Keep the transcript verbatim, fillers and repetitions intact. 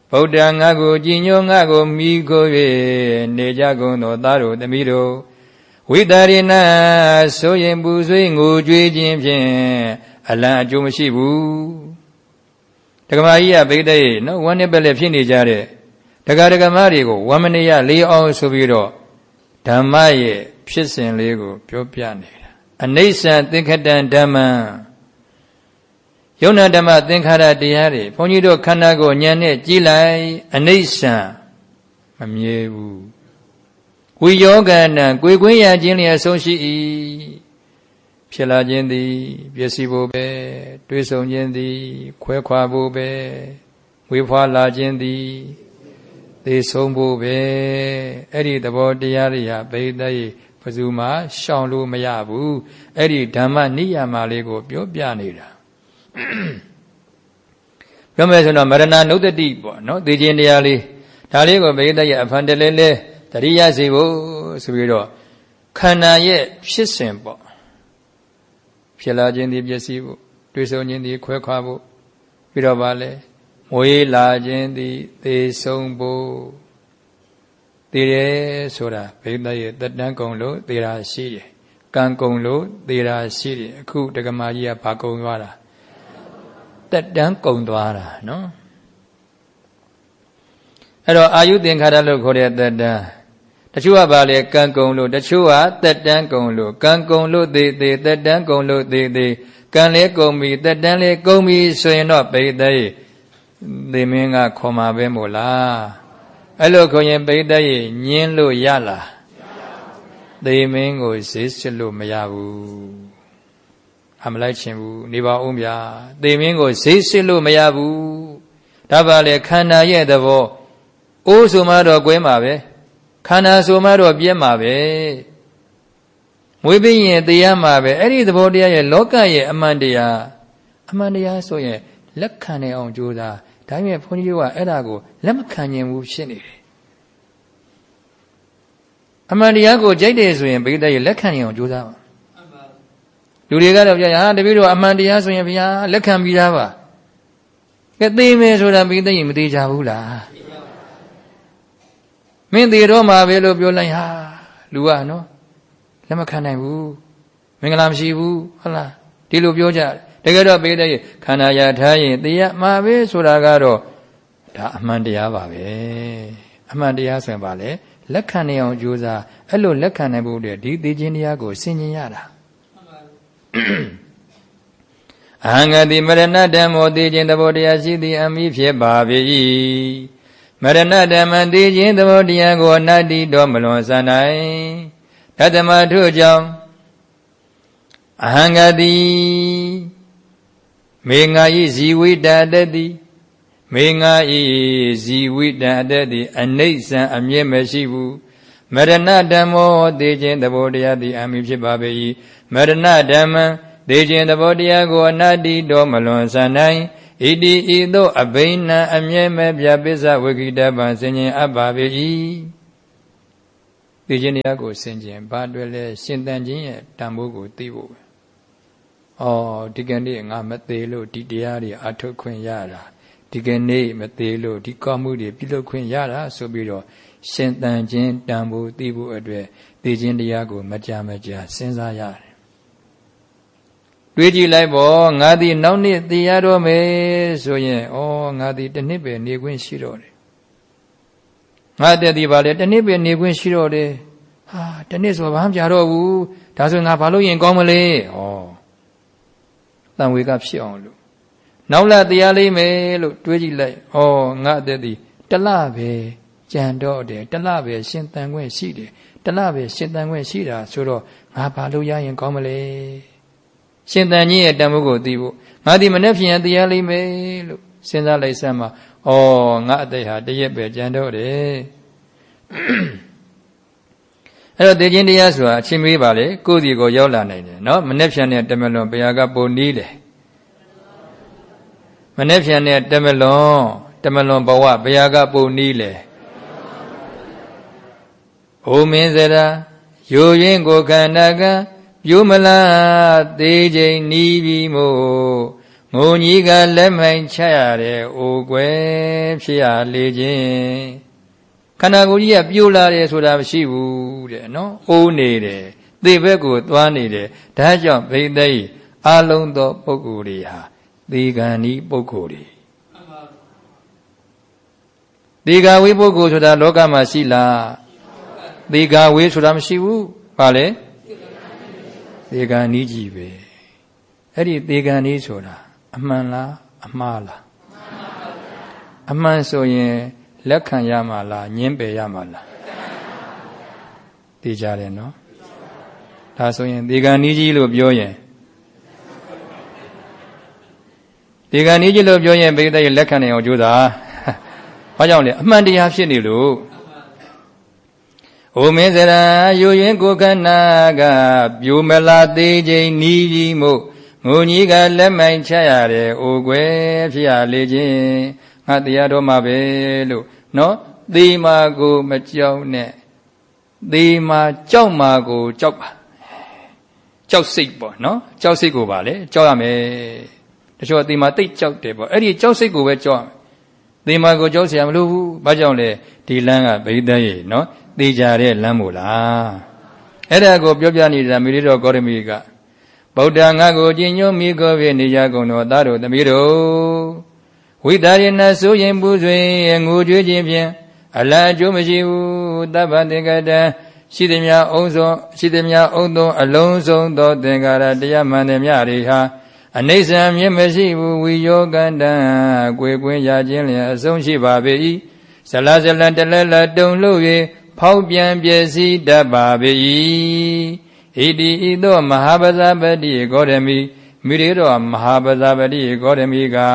ဗုဒ္ဓငါကိုကြည်ညိုငါကိုမိခိုး၍နေကြကုန်သောသားတို့သမီးတို့ဝိတာရိနာဆိုရင်ပူဆွေးငိုကြွေးခြင်းဖြင့်အလံအကျိုးမရှိဘူးဒကမာကြီးကဗိဒ္ဓရဲ့နော်ဝမ်းနဲ့ပက်လက်ဖြစ်နေကြတဲ့ဒကာဒကမတွေကိုဝမ်းမနေရလေးအောင်ဆိုပြီးတော့ဓမ္မရဲ့ဖြစ်စဉ်လေးကိုပြောပြနေတာအနိစ္စသင်္ခတံဓမ္မံယုံနာဓမ္မသင်္ခါရတရားတွေဘုန်းကြီးတို့ခန္ဓာကိုဉာဏ်နဲ့ကြည့်လိုက်အနိစ္စမမြဲဘူးဝိယောဂဏံကိုယ်ကွင်းရခြင်းလျက်ဆုံးရှိ၏ဖြစ်လာခြင်းသည်ပျက်စီးဖို့ပဲတွေးဆုံခြင်းသည်ခွဲခွာဖို့ပဲဝေဖွာလာခြင်းသည်သေဆုံးဖို့ပဲအဲ့ဒီသဘောတရားတွေဟာဗိဒ္ဓရဲ့ဘယ်သူမှရှောင်လို့မရဘူးအဲ့ဒီဓမ္မနိယာမလေးကိုပြောပြနေတာပြောမယ်ဆိုတော့မရဏနုဒ္ဒတိပေါ့နော်သိခြင်းတရားလေးဒါလေးကိုဗိဒ္ဓရဲ့အဖန်တလဲလဲတရိယစေဖို့ဆိုပြီးတော့ခန္ဓာရဲ့ဖြစ်စဉ်ပေါ့ဖြစ်လာခြင်းဒီပျက်စီးဖို့တွေးဆုံခြင်းဒီခွဲခွာဖို့ပြီးတော့ဗာလဲမွေးလာခြင်းဒီသေဆုံးဖို့သေတယ်ဆိုတာဗိဒ္ဓရဲ့တတန်းကုံလို့သေတာရှိတယ်ကံကုံလို့သေတာရှိတယ်အခုဒကမာကြီးကဘာကုံသွားတာတက်တန်းကုံသွားတာနော်အဲ့တော့အာယုသင်္ခါရလို့ခေါ်တဲ့တက်တန်းတချို့ကပါလေကံကုံလို့တချို့ကတက်တန်းကုံလို့ကံကုံလို့သေးသေးတက်တန်းကုံလို့သေးသေးကံလေးကုံပြီတက်တန်းလေးကုံပြီဆိုရင်တော့ပိဋကရဲ့သေမင်းကခေါ်မှာပဲမို့လားအဲ့လိုခေါ်ရင်ပိဋကရဲ့ညင်းလို့ရလားသေမင်းကိုဈေးစစ်လို့မရဘူးအမလိုက်ချင်ဘူးနေပါဦးဗျာသေမင်းကိုဈေးစစ်လို့မရဘူးဒါပါလေခန္ဓာရဲ့သဘောအိုးဆိုမှတော့ကွဲမှာပဲခန္ဓာဆိုမှတော့ပြည့်မှာပဲမွေးပြီးရင်တရားမှာပဲအဲ့ဒီသဘောတရားရဲ့လောကရဲ့အမှန်တရားအမှန်တရားဆိုရင်လက်ခံနေအောင်ကြိုးစားဒါပေမဲ့ဘုန်းကြီးတို့ကအဲ့ဒါကိုလက်မခံနိုင်ဘူးဖြစ်နေတယ်အမှန်တရားကိုကြိုက်တယ်ဆိုရင်ဘိဓရဲ့လက်ခံနေအောင်ကြိုးစားပါလူတွေကတော့ပြောဟာတပည့်တော်အမှန်တရားဆိုရင်ဘုရားလက်ခံပြီးသားပါကဲသိမယ်ဆိုတာဘိဓရင်မသိကြဘူးလားမင်းသေးတော့မှာပဲလို့ပြောလိုက်ဟာလူကနော်လက်မခံနိုင်ဘူးမင်္ဂလာမရှိဘူးဟုတ်လားဒီလိုပြောကြတကယ်တော့ပိဋကရဲ့ခန္ဓာရထားရင်တရားမှာပဲဆိုတာကတော့ဒါအမှန်တရားပါပဲအမှန်တရားဆိုရင်ပါလေလက်ခံနေအောင်ကြိုးစားအဲ့လိုလက်ခံနိုင်ဖို့အတွက်ဒီသိခြင်းတရားကိုဆင်ခြင်ရတာအဟံဂတိမရဏဓမ္မောသိခြင်းသဘောတရားရှိသည်အမိဖြစ်ပါ၏မရဏဓမ္မသိခြင်းသဘောတရားကိုအနတ္တိတော့မလွန်ဆန်နိုင်ဓတ္တမထုကြောင့်အဟံဂတိမေငါဤဇီဝိတတတိမေငါဤဇီဝိတတတိအနိစ္စံအမြဲမရှိဘူးမရဏဓမ္မောသိခြင်းသဘောတရားသည်အမိဖြစ်ပါ၏မရဏဓမ္မသိခြင်းသဘောတရားကိုအနတ္တိတော့မလွန်ဆန်နိုင်ဣတိဤသို့အဘိနံအမြဲမဲ့ပြပစ္စဝဂိတပံဆင်ញင်အပ်ပါ၏သိခြင်းတရားကိုဆင်ញင်ဘာတွေ့လဲရှင်သန်ခြင်းရဲ့တန်ဖိုးကိုသိဖို့ပဲဩဒီကနေ့ငါမသေးလို့ဒီတရားတွေအထုတ်ခွင့်ရတာဒီကနေ့မသေးလို့ဒီကောင်းမှုတွေပြုလုပ်ခွင့်ရတာဆိုပြီးတော့ရှင်သန်ခြင်းတန်ဖိုးသိဖို့အတွက်သိခြင်းတရားကိုမကြာမကြာစဉ်းစားရတယ်တွေးကြည့်လိုက်ပေါ့ငါသည်နောက်နှစ်သိရတော့မယ်ဆိုရင်ဩငါသည်တစ်နှစ်ပဲနေခွင့်ရှိတော့တယ်ငါတက်သည်ပါလေတစ်နှစ်ပဲနေခွင့်ရှိတော့တယ်ဟာတစ်နှစ်ဆိုဘာမှမကြတော့ဘူးဒါဆိုငါဘာလို့ရင်ကောင်းမလဲဩတန်ဝေကဖြစ်အောင်လို့နောက်လာတရားလိမ့်မယ်လို့တွေးကြည့်လိုက်ဩငါအသက်သည်တလပဲကြံတော့တယ်တလပဲရှင်သန်ခွင့်ရှိတယ်တလပဲရှင်သန်ခွင့်ရှိတာဆိုတော့ငါဘာလို့ရရင်ကောင်းမလဲရှင်သန်ကြီးရဲ့တန်ဖိုးကိုသိဖို့ငါဒီမနေ့ဖြင့်တရားလိမ့်မယ်လို့စဉ်းစားလိုက်စမ်းမှာဩငါအသက်ဟာတရက်ပဲကြံတော့တယ်အဲ့တော့သိခြင်းတရားဆိုတာအချင်းမေးပါလေကိုယ့်စီကိုရောက်လာနိုင်တယ်နော်မနေ့ဖြန်နဲ့တမလွန်ဘုရားကပုံနီးတယ်မနေ့ဖြန်နဲ့တမလွန်တမလွန်ဘဝဘုရားကပုံနီးလေဘုမင်းစရာယိုရင်းကိုခန္ဓာကပြုမလားသေးချိန်နီးပြီးမို့ငိုကြီးကလက်မိုင်ချရတဲ့အိုကွယ်ဖြစ်ရလေခြင်းခန္ဓာကိုယ်ကြီးကပြိုလာတယ်ဆိုတာမရှိဘူးတဲ့နော်အိုးနေတယ်သေဘက်ကိုသွားနေတယ်ဒါကြောင့်ဘိသိက်အလုံးသောပုဂ္ဂိုလ်တွေဟာသေကံဤပုဂ္ဂိုလ်တွေသေကဝေပုဂ္ဂိုလ်ဆိုတာလောကမှာရှိလားသေကဝေဆိုတာမရှိဘူးဘာလဲသေကံဤကြီးပဲအဲ့ဒီသေကံဤဆိုတာအမှန်လားအမှားလားအမှန်ဆိုရင်လက်ခံရမှာလားညှင်းပယ်ရမှာလားသိကြတယ်နော်ဒါဆိုရင်သေကံဤကြီးလို့ပြောရင်သေကံဤကြီးလို့ပြောရင်ဘိသိက်လက်ခံနိုင်အောင်ကြိုးစားဘာကြောင့်လဲအမှန်တရားဖြစ်နေလို့အိုမင်းစရာယူရင်ကိုခန္ဓာကပြိုမလားသေးခြင်းနီးကြီးမို့ငိုကြီးကလက်မိုင်ချရတဲ့အိုကွယ်ဖြစ်ရလေခြင်းငါတရားတော်မှာပဲလို့နော်သေမာကိုမကြောက်နဲ့သေမာကြောက်မာကိုကြောက်ပါကြောက်စိတ်ပေါ့နော်ကြောက်စိတ်ကိုပါလေကြောက်ရမယ်တချို့သေမာတိတ်ကြောက်တယ်ပေါ့အဲ့ဒီကြောက်စိတ်ကိုပဲကြောက်သေမာကိုကြောက်เสียမလို့ဘူးဘာကြောင့်လဲဒီလမ်းကဗိဒ္ဓရဲ့နော်သေကြတဲ့လမ်းမို့လားအဲ့ဒါကိုပြောပြနေတာမိရိတော်ဂေါရမီကဗုဒ္ဓငါကိုကျင့်ညွတ်မိကိုဖြစ်နေကြကုန်သောသားတို့သမီးတို့ဝိတာရဏဆိုရင်ပူဆွေငိုကြွေးခြင်းဖြင့်အလံအကျိုးမရှိဘူးတပ္ပသင်္ကတံရှိသည်များအုံဆုံးရှိသည်များအုံသောအလုံးစုံသောသင်္ကာရတရားမှန်သည်များတွေဟာအနိစ္စမြင့်မရှိဘူးဝိယောကန္တံကိုယ်ကွင်းရခြင်းလျင်အဆုံးရှိပါပေ၏ဇလဇလတလဲလတုံလို့၍ဖောက်ပြန်ပျက်စီးတတ်ပါပေ၏ဣတိဤသို့မဟာပဇာပတိဂေါရမီမိရိတော်မဟာပဇာပတိဂေါရမီက